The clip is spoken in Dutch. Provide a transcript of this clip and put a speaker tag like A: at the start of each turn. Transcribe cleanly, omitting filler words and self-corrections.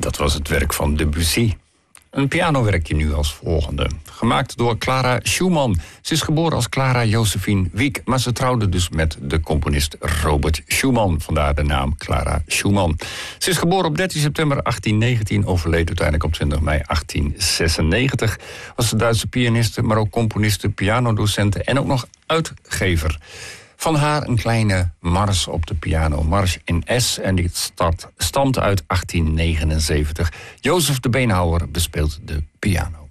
A: Dat was het werk van Debussy. Een pianowerkje nu als volgende. Gemaakt door Clara Schumann. Ze is geboren als Clara Josephine Wieck, maar ze trouwde dus met de componist Robert Schumann. Vandaar de naam Clara Schumann. Ze is geboren op 13 september 1819, overleed uiteindelijk op 20 mei 1896. Was de Duitse pianiste, maar ook componiste, pianodocente en ook nog uitgever. Van haar een kleine mars op de piano, mars in S, en die stamt uit 1879. Jozef de Beenhouwer bespeelt de piano.